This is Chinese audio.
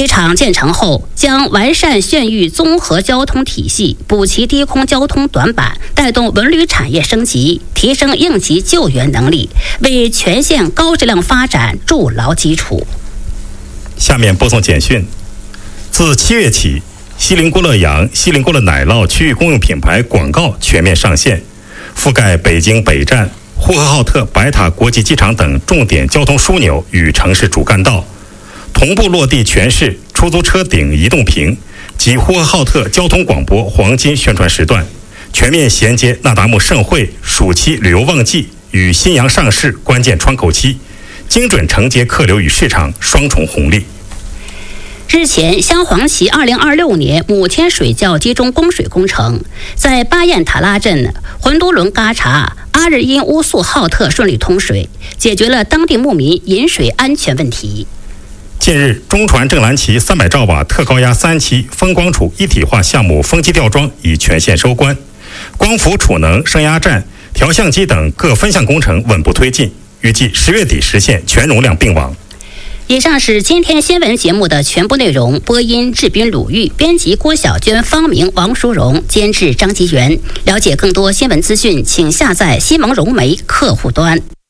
机场建成后，将完善县域综合交通体系，补齐低空交通短板，带动文旅产业升级，提升应急救援能力，为全县高质量发展筑牢基础。 下面播送简讯。自7月起，锡林郭勒洋、锡林郭勒奶酪区域公用品牌广告全面上线，覆盖北京北站、呼和浩特白塔国际机场等重点交通枢纽与城市主干道，同步落地全市出租车顶移动屏及呼和浩特交通广播黄金宣传时段，全面衔接那达慕盛会暑期旅游旺季与新阳上市关键窗口期，精准承接客流与市场双重红利。 日前，镶黄旗2026年母天水窖集中供水工程在巴彦塔拉镇浑都伦嘎查阿日因乌素浩特顺利通水，解决了当地牧民饮水安全问题。 近日，中传正蓝旗300兆瓦特高压3期风光储一体化项目风机吊装已全线收官，光伏储能、升压站、调相机等各分项工程稳步推进，预计10月底实现全容量并网。 以上是今天新闻节目的全部内容。播音志斌、鲁豫，编辑郭晓娟、方明、王淑荣，监制张吉元。了解更多新闻资讯，请下载新闻融媒客户端。